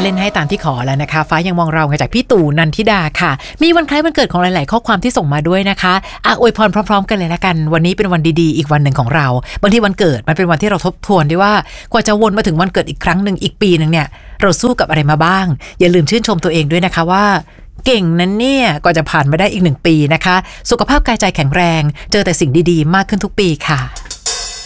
เล่นให้ตามที่ขอแล้วนะคะฟ้ายังมองเราไงจากพี่ตู่นันทิดาค่ะมีวันคล้ายวันเกิดของหลายๆข้อความที่ส่งมาด้วยนะคะอวยพรพร้อมๆกันเลยละกันวันนี้เป็นวันดีๆอีกวันหนึ่งของเราบางทีวันเกิดมันเป็นวันที่เราทบทวนด้วยว่ากว่าจะวนมาถึงวันเกิดอีกครั้งหนึ่งอีกปีนึงเนี่ยเราสู้กับอะไรมาบ้างอย่าลืมชื่นชมตัวเองด้วยนะคะว่าเก่งนั้นเนี่ยก็จะผ่านมาได้อีก1 ปีนะคะสุขภาพกายใจแข็งแรงเจอแต่สิ่งดีๆมากขึ้นทุกปีค่ะ